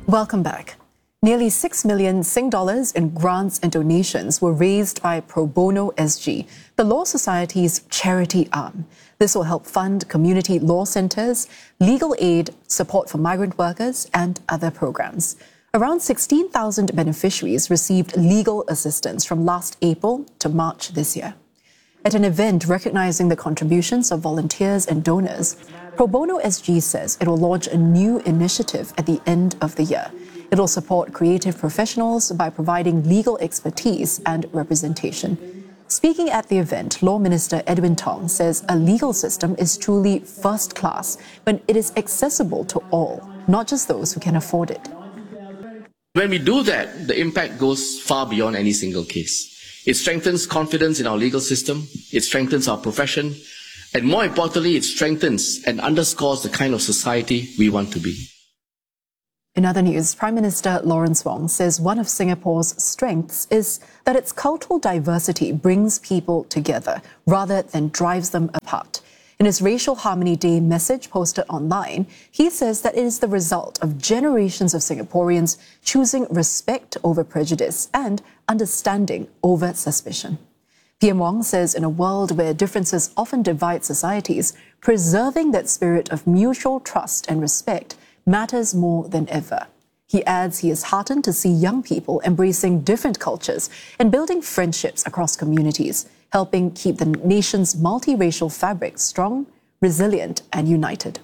Welcome back. Nearly 6 million Sing dollars in grants and donations were raised by Pro Bono SG, the Law Society's charity arm. This will help fund community law centres, legal aid, support for migrant workers and other programs. Around 16,000 beneficiaries received legal assistance from last April to March this year. At an event recognising the contributions of volunteers and donors, Pro Bono SG says it will launch a new initiative at the end of the year. It will support creative professionals by providing legal expertise and representation. Speaking at the event, Law Minister Edwin Tong says a legal system is truly first class when it is accessible to all, not just those who can afford it. When we do that, the impact goes far beyond any single case. It strengthens confidence in our legal system, it strengthens our profession, and more importantly, it strengthens and underscores the kind of society we want to be. In other news, Prime Minister Lawrence Wong says one of Singapore's strengths is that its cultural diversity brings people together rather than drives them apart. In his Racial Harmony Day message posted online, he says that it is the result of generations of Singaporeans choosing respect over prejudice and understanding over suspicion. PM Wong says in a world where differences often divide societies, preserving that spirit of mutual trust and respect matters more than ever. He adds he is heartened to see young people embracing different cultures and building friendships across communities, helping keep the nation's multiracial fabric strong, resilient and united.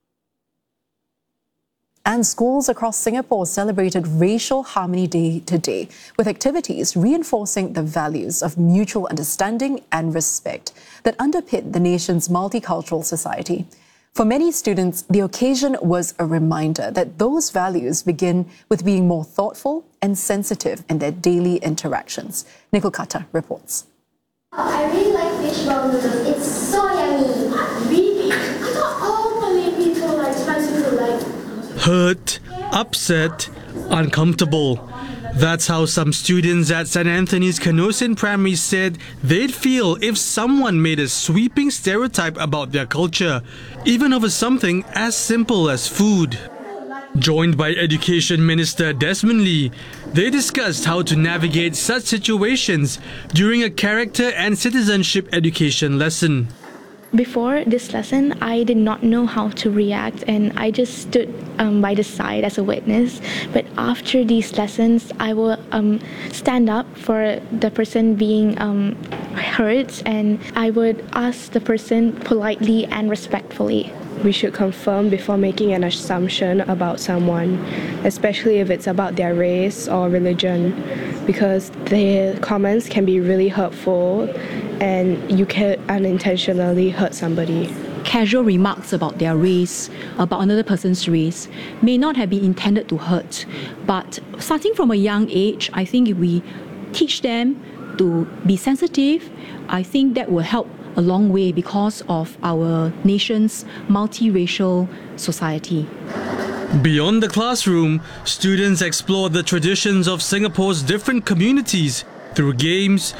And schools across Singapore celebrated Racial Harmony Day today, with activities reinforcing the values of mutual understanding and respect that underpin the nation's multicultural society. For many students, the occasion was a reminder that those values begin with being more thoughtful and sensitive in their daily interactions. Nicole Carter reports. I really like fishball noodles. It's so yummy. Really? I thought all Malay people like spicy food, like... Hurt, upset, uncomfortable. That's how some students at St. Anthony's Canossian Primary said they'd feel if someone made a sweeping stereotype about their culture, even over something as simple as food. Joined by Education Minister Desmond Lee, they discussed how to navigate such situations during a character and citizenship education lesson. Before this lesson, I did not know how to react and I just stood by the side as a witness. But after these lessons, I will stand up for the person being hurt and I would ask the person politely and respectfully. We should confirm before making an assumption about someone, especially if it's about their race or religion, because their comments can be really hurtful and you can unintentionally hurt somebody. Casual remarks about their race, about another person's race, may not have been intended to hurt. But starting from a young age, I think if we teach them to be sensitive, I think that will help a long way because of our nation's multiracial society. Beyond the classroom, students explore the traditions of Singapore's different communities through games,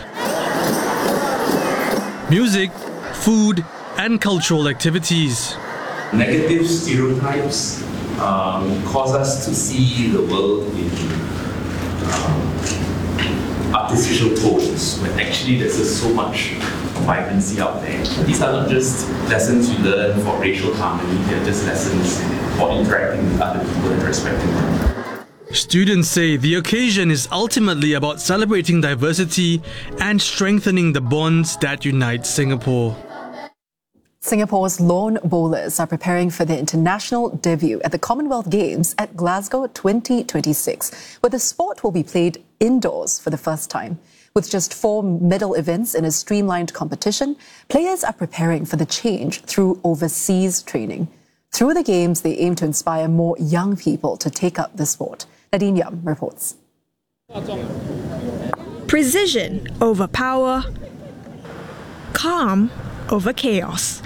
music, food, and cultural activities. Negative stereotypes cause us to see the world in artificial tones, when actually there's just so much vibrancy out there. These are not just lessons you learn for racial harmony, they're just lessons for interacting with other people and respecting them. Students say the occasion is ultimately about celebrating diversity and strengthening the bonds that unite Singapore. Singapore's lawn bowlers are preparing for their international debut at the Commonwealth Games at Glasgow 2026, where the sport will be played indoors for the first time. With just 4 medal events in a streamlined competition, players are preparing for the change through overseas training. Through the Games, they aim to inspire more young people to take up the sport. Nadine Yam reports. Precision over power, calm over chaos.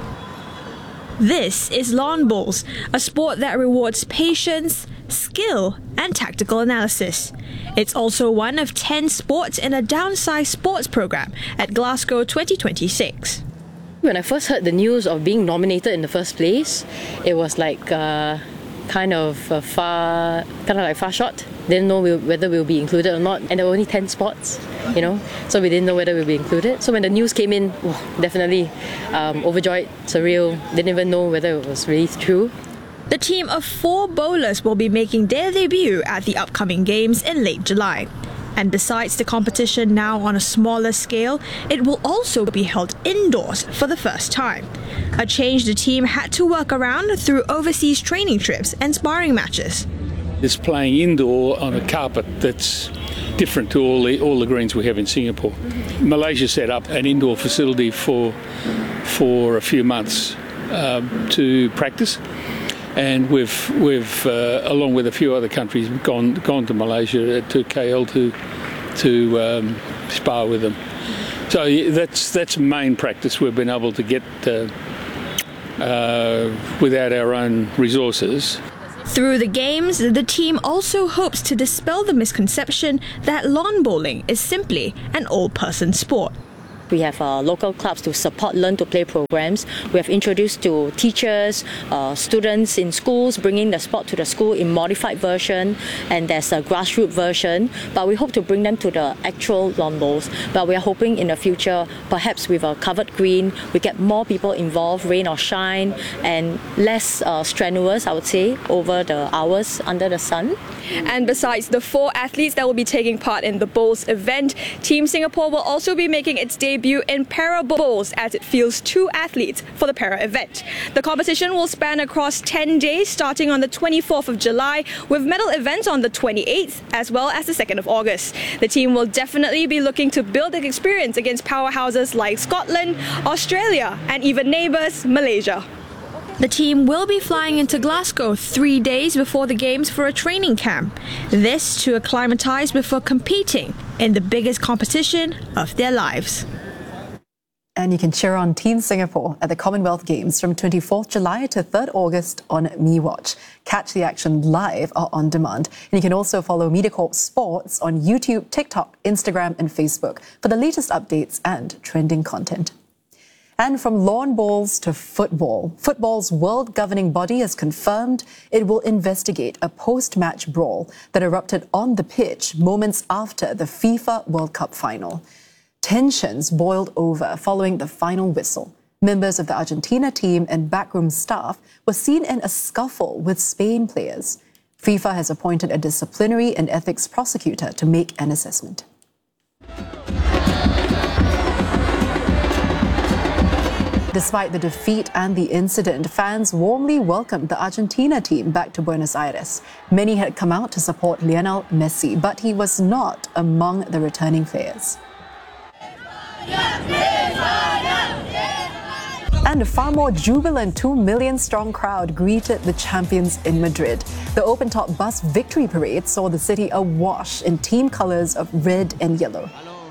This is lawn bowls, a sport that rewards patience, skill, and tactical analysis. It's also one of 10 sports in a downsized sports program at Glasgow 2026. When I first heard the news of being nominated in the first place, it was like kind of far shot. Didn't know whether we'll be included or not, and there were only 10 spots, so we didn't know whether we'll be included. So when the news came in, definitely overjoyed, surreal, didn't even know whether it was really true. The team of 4 bowlers will be making their debut at the upcoming games in late July. And besides the competition now on a smaller scale, it will also be held indoors for the first time. A change the team had to work around through overseas training trips and sparring matches. It's playing indoor on a carpet that's different to all the greens we have in Singapore. Malaysia set up an indoor facility for a few months to practice, and we've along with a few other countries gone to Malaysia, to KL to spar with them. So that's main practice we've been able to get without our own resources. Through the games, the team also hopes to dispel the misconception that lawn bowling is simply an all-person sport. We have local clubs to support Learn to Play programs. We have introduced to teachers, students in schools, bringing the sport to the school in modified version, and there's a grassroots version. But we hope to bring them to the actual lawn bowls. But we are hoping in the future, perhaps with a covered green, we get more people involved, rain or shine, and less strenuous, I would say, over the hours under the sun. And besides the 4 athletes that will be taking part in the bowls event, Team Singapore will also be making its debut in para bowls as it fields 2 athletes for the para event. The competition will span across 10 days starting on the 24th of July with medal events on the 28th as well as the 2nd of August. The team will definitely be looking to build their experience against powerhouses like Scotland, Australia and even neighbours Malaysia. The team will be flying into Glasgow 3 days before the games for a training camp. This to acclimatise before competing in the biggest competition of their lives. And you can cheer on Team Singapore at the Commonwealth Games from 24th July to 3rd August on MeWatch. Catch the action live or on demand. And you can also follow Mediacorp Sports on YouTube, TikTok, Instagram and Facebook for the latest updates and trending content. And from lawn bowls to football, football's world governing body has confirmed it will investigate a post-match brawl that erupted on the pitch moments after the FIFA World Cup final. Tensions boiled over following the final whistle. Members of the Argentina team and backroom staff were seen in a scuffle with Spain players. FIFA has appointed a disciplinary and ethics prosecutor to make an assessment. Despite the defeat and the incident, fans warmly welcomed the Argentina team back to Buenos Aires. Many had come out to support Lionel Messi, but he was not among the returning players. And a far more jubilant 2 million strong crowd greeted the champions in Madrid. The open-top bus victory parade saw the city awash in team colours of red and yellow.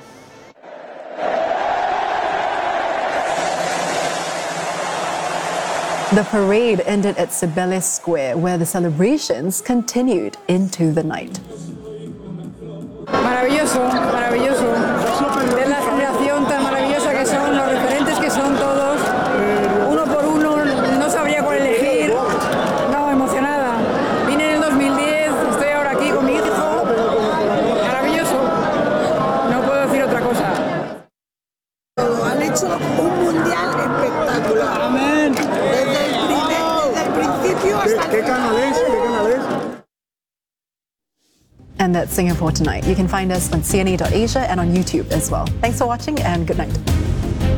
The parade ended at Cibeles Square, where the celebrations continued into the night. Maravilloso, maravilloso. Ver la generación tan maravillosa que son, los referentes que son todos. Uno por uno, no sabría cuál elegir. No, emocionada. Vine en el 2010, estoy ahora aquí con mi hijo. Maravilloso. No puedo decir otra cosa. Han hecho un mundial espectacular. Amén. Desde el principio hasta ¿Qué canal es? ¿Qué canal es? And that's Singapore Tonight. You can find us on CNA.Asia and on YouTube as well. Thanks for watching and good night.